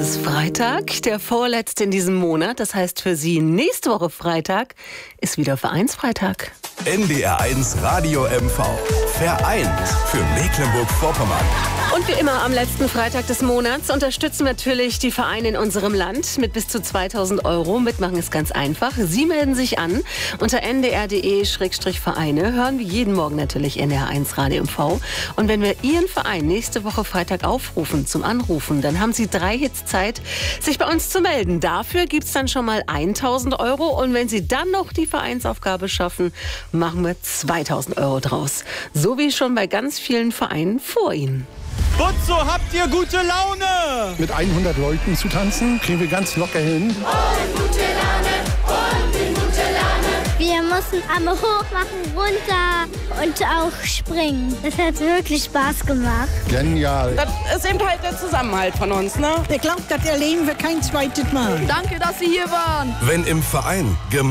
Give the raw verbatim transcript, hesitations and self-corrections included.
ist Freitag, der vorletzte in diesem Monat. Das heißt für Sie, nächste Woche Freitag ist wieder Vereinsfreitag. N D R eins Radio M V. Vereint für Mecklenburg-Vorpommern. Und wie immer am letzten Freitag des Monats unterstützen natürlich die Vereine in unserem Land mit bis zu zweitausend Euro. Mitmachen ist ganz einfach. Sie melden sich an unter n d r punkt d e Schrägstrich Vereine. Hören wir jeden Morgen natürlich N D R eins Radio M V. Und wenn wir Ihren Verein nächste Woche Freitag aufrufen zum Anrufen, dann haben Sie drei Hits Zeit, sich bei uns zu melden. Dafür gibt es dann schon mal tausend Euro. Und wenn Sie dann noch die Vereinsaufgabe schaffen, machen wir zweitausend Euro draus. So wie schon bei ganz vielen Vereinen vor Ihnen. Butzo, habt ihr gute Laune? Mit hundert Leuten zu tanzen, kriegen wir ganz locker hin. Und gute Laune, und in gute Laune. Wir mussten Arme hoch machen, runter und auch springen. Das hat wirklich Spaß gemacht. Genial. Das ist eben halt der Zusammenhalt von uns, ne? Ich glaube, das erleben wir kein zweites Mal. Danke, dass Sie hier waren. Wenn im Verein